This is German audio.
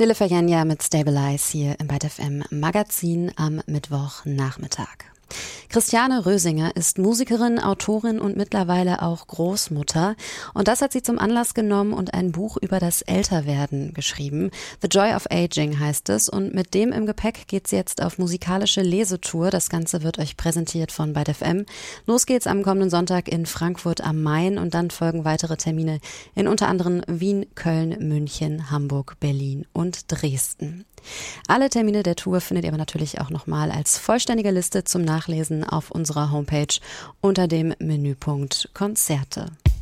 Lille Fayenya mit Stabilize hier im Byte FM Magazin am Mittwochnachmittag. Christiane Rösinger ist Musikerin, Autorin und mittlerweile auch Großmutter. Und das hat sie zum Anlass genommen und ein Buch über das Älterwerden geschrieben. The Joy of Aging heißt es. Und mit dem im Gepäck geht's jetzt auf musikalische Lesetour. Das Ganze wird euch präsentiert von Byte FM. Los geht's am kommenden Sonntag in Frankfurt am Main und dann folgen weitere Termine in unter anderem Wien, Köln, München, Hamburg, Berlin und Dresden. Alle Termine der Tour findet ihr aber natürlich auch nochmal als vollständige Liste zum Nachlesen auf unserer Homepage unter dem Menüpunkt Konzerte.